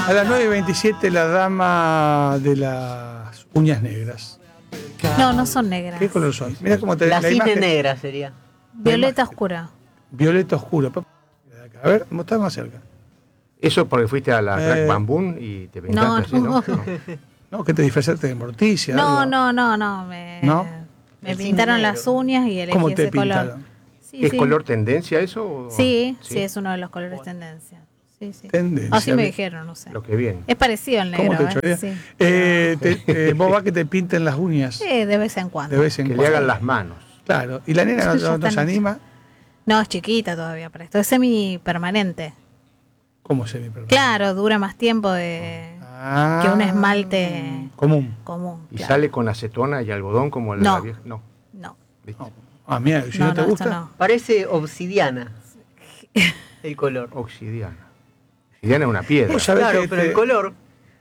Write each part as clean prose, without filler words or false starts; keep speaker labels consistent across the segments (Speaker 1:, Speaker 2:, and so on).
Speaker 1: A las 9:27 la dama de las uñas negras.
Speaker 2: No, no son negras.
Speaker 1: ¿Qué color son? Mira cómo te
Speaker 3: La cisne
Speaker 1: imagen.
Speaker 3: negra sería.
Speaker 2: Violeta oscura.
Speaker 1: Violeta oscura. A ver, está más cerca.
Speaker 4: Eso porque fuiste a la Crack Bamboo y te pintaste
Speaker 2: No,
Speaker 4: así, ¿no?
Speaker 1: No, que te disfrazaste de Morticia.
Speaker 2: No,
Speaker 1: algo.
Speaker 2: no.
Speaker 1: ¿No?
Speaker 2: Me pintaron las uñas y elegí
Speaker 1: ¿Cómo te
Speaker 2: ese color.
Speaker 1: pintaron?
Speaker 2: Sí,
Speaker 4: ¿Es
Speaker 2: sí.
Speaker 4: color tendencia eso? O...
Speaker 2: Sí, es uno de los colores tendencia. Sí.
Speaker 1: Tendencia.
Speaker 2: Así me dijeron, no sé.
Speaker 4: Lo que viene.
Speaker 2: Es parecido al negro.
Speaker 1: ¿Cómo te chorea?
Speaker 2: Sí.
Speaker 1: Vos vas que te pinten las uñas.
Speaker 2: Sí, de vez en cuando.
Speaker 1: De vez en
Speaker 4: Que le
Speaker 1: cuando.
Speaker 4: hagan las manos.
Speaker 1: Claro. ¿Y la nena
Speaker 2: Ya
Speaker 1: no se
Speaker 2: están-
Speaker 1: anima?
Speaker 2: No, es chiquita todavía para esto. Es semi-permanente.
Speaker 1: ¿Cómo se me perdona?
Speaker 2: Claro, dura más tiempo que un esmalte
Speaker 1: común.
Speaker 2: común.
Speaker 4: ¿Y
Speaker 2: claro.
Speaker 4: sale con acetona y algodón como el
Speaker 2: No.
Speaker 4: de la vieja? No.
Speaker 2: No.
Speaker 4: ¿Viste?
Speaker 1: Ah, mira, si no te
Speaker 2: esto
Speaker 1: gusta.
Speaker 2: no.
Speaker 3: Parece obsidiana el color.
Speaker 4: Obsidiana. Obsidiana es una piedra.
Speaker 1: Vos sabés
Speaker 3: Claro,
Speaker 1: que
Speaker 3: pero el color.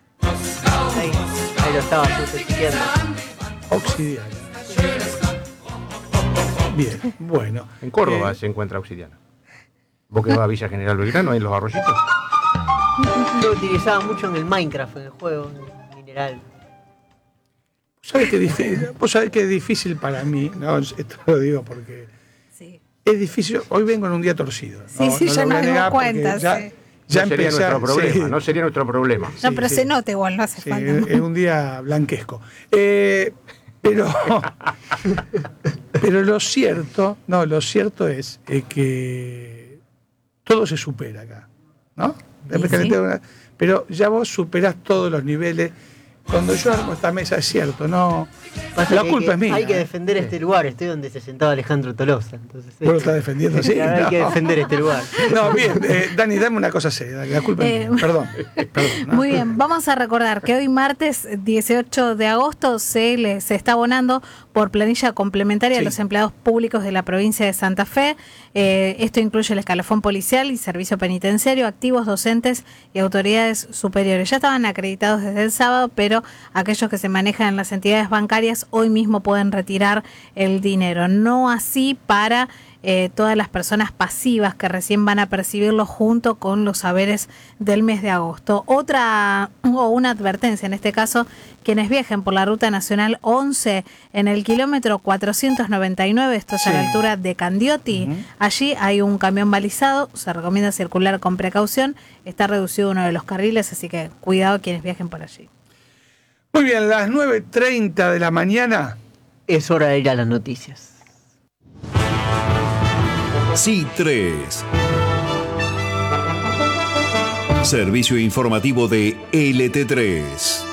Speaker 3: Ahí lo estaba justo chequeando.
Speaker 1: Obsidiana. Bien, bueno.
Speaker 4: En Córdoba se encuentra obsidiana. Vos que vas a Villa General Belgrano, ahí en los arroyitos.
Speaker 3: Lo utilizaba mucho en el Minecraft, en el juego, en el mineral.
Speaker 1: Vos sabés que es difícil para mí, no, esto lo digo porque
Speaker 2: Sí.
Speaker 1: es difícil. Hoy vengo en un día torcido.
Speaker 2: Sí, ya
Speaker 1: lo voy
Speaker 2: nos
Speaker 1: a
Speaker 2: dimos
Speaker 1: negar porque
Speaker 2: cuenta,
Speaker 1: Ya,
Speaker 2: sí.
Speaker 1: ya
Speaker 4: no sería
Speaker 1: empecé a-
Speaker 4: nuestro problema,
Speaker 1: sí.
Speaker 4: no sería nuestro problema.
Speaker 2: No,
Speaker 1: Sí,
Speaker 2: pero
Speaker 1: sí.
Speaker 2: se nota igual, no hace
Speaker 1: Sí,
Speaker 2: falta. ¿no?
Speaker 1: es un día blanquesco. Pero lo cierto es que todo se supera acá, ¿no?
Speaker 2: Sí.
Speaker 1: Pero ya vos superás todos los niveles. Cuando yo armo esta mesa es cierto, no.
Speaker 3: Pasa
Speaker 1: La
Speaker 3: que
Speaker 1: culpa es mía.
Speaker 3: Hay que defender este lugar, estoy donde se sentaba Alejandro Tolosa. Entonces,
Speaker 1: Vos lo estás defendiendo así.
Speaker 3: Hay que
Speaker 1: No.
Speaker 3: defender este lugar.
Speaker 1: No, bien, Dani, dame una cosa seria. La culpa es mía. Perdón. ¿no?
Speaker 2: Muy bien, vamos a recordar que hoy martes 18 de agosto se está abonando por planilla complementaria a
Speaker 1: Sí.
Speaker 2: los empleados públicos de la provincia de Santa Fe. Esto incluye el escalafón policial y servicio penitenciario, activos, docentes y autoridades superiores. Ya estaban acreditados desde el sábado, pero aquellos que se manejan en las entidades bancarias hoy mismo pueden retirar el dinero. No así para todas las personas pasivas que recién van a percibirlo junto con los saberes del mes de agosto. Una advertencia, en este caso, quienes viajen por la Ruta Nacional 11 en el kilómetro 499, esto es a la altura de Candioti, allí hay un camión balizado, se recomienda circular con precaución, está reducido uno de los carriles, así que cuidado quienes viajen por allí.
Speaker 1: Muy bien, las 9:30 de la mañana.
Speaker 3: Es hora de ir a las noticias.
Speaker 5: C3. Servicio informativo de LT3.